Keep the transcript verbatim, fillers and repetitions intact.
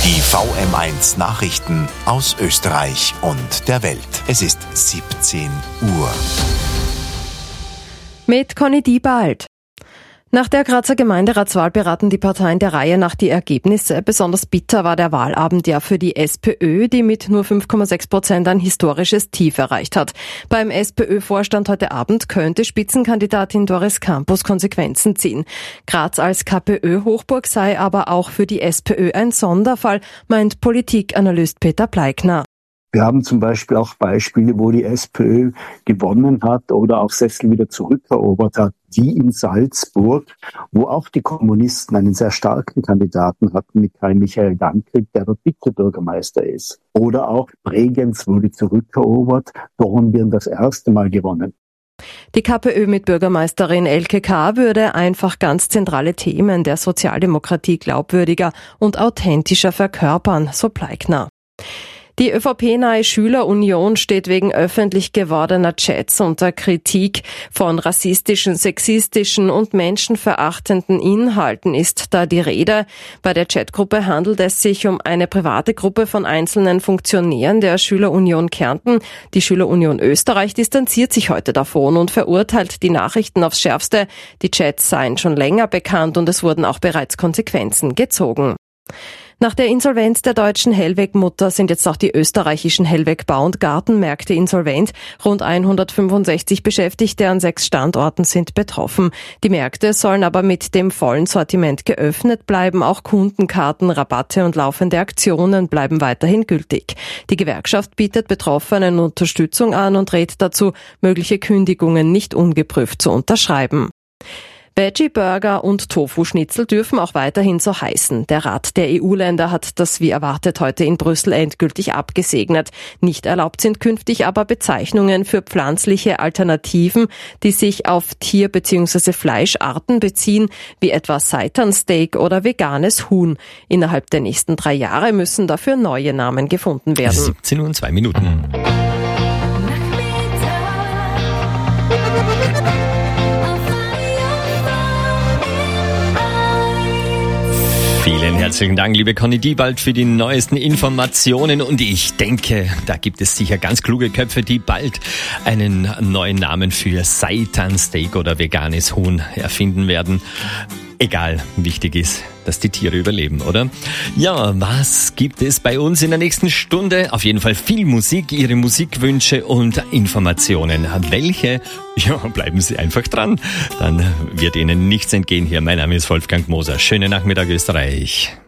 Die V M eins Nachrichten aus Österreich und der Welt. Es ist siebzehn Uhr. Mit Conny Diebald. Nach der Grazer Gemeinderatswahl beraten die Parteien der Reihe nach die Ergebnisse. Besonders bitter war der Wahlabend ja für die SPÖ, die mit nur fünf Komma sechs Prozent ein historisches Tief erreicht hat. Beim SPÖ-Vorstand heute Abend könnte Spitzenkandidatin Doris Campus Konsequenzen ziehen. Graz als KPÖ-Hochburg sei aber auch für die SPÖ ein Sonderfall, meint Politikanalyst Peter Pleikner. Wir haben zum Beispiel auch Beispiele, wo die SPÖ gewonnen hat oder auch Sessel wieder zurückerobert hat, wie in Salzburg, wo auch die Kommunisten einen sehr starken Kandidaten hatten mit Kai Michael Danklid, der dort Vizebürgermeister ist. Oder auch Bregenz wurde zurückerobert, Dornbirn das erste Mal gewonnen. Die KPÖ mit Bürgermeisterin Elke K. würde einfach ganz zentrale Themen der Sozialdemokratie glaubwürdiger und authentischer verkörpern, so Pleikner. Die ÖVP-nahe Schülerunion steht wegen öffentlich gewordener Chats unter Kritik. Von rassistischen, sexistischen und menschenverachtenden Inhalten ist da die Rede. Bei der Chatgruppe handelt es sich um eine private Gruppe von einzelnen Funktionären der Schülerunion Kärnten. Die Schülerunion Österreich distanziert sich heute davon und verurteilt die Nachrichten aufs Schärfste. Die Chats seien schon länger bekannt und es wurden auch bereits Konsequenzen gezogen. Nach der Insolvenz der deutschen Hellweg-Mutter sind jetzt auch die österreichischen Hellweg-Bau- und Gartenmärkte insolvent. Rund hundertfünfundsechzig Beschäftigte an sechs Standorten sind betroffen. Die Märkte sollen aber mit dem vollen Sortiment geöffnet bleiben. Auch Kundenkarten, Rabatte und laufende Aktionen bleiben weiterhin gültig. Die Gewerkschaft bietet Betroffenen Unterstützung an und rät dazu, mögliche Kündigungen nicht ungeprüft zu unterschreiben. Veggie-Burger und Tofu-Schnitzel dürfen auch weiterhin so heißen. Der Rat der E U-Länder hat das wie erwartet heute in Brüssel endgültig abgesegnet. Nicht erlaubt sind künftig aber Bezeichnungen für pflanzliche Alternativen, die sich auf Tier- bzw. Fleischarten beziehen, wie etwa Seitansteak oder veganes Huhn. Innerhalb der nächsten drei Jahre müssen dafür neue Namen gefunden werden. siebzehn Uhr und zwei Minuten. Vielen herzlichen Dank, liebe Conny Diebald, für die neuesten Informationen. Und ich denke, da gibt es sicher ganz kluge Köpfe, die bald einen neuen Namen für Seitansteak oder veganes Huhn erfinden werden. Egal, wichtig ist, dass die Tiere überleben, oder? Ja, was gibt es bei uns in der nächsten Stunde? Auf jeden Fall viel Musik, Ihre Musikwünsche und Informationen. Welche? Ja, bleiben Sie einfach dran. Dann wird Ihnen nichts entgehen hier. Mein Name ist Wolfgang Moser. Schönen Nachmittag, Österreich.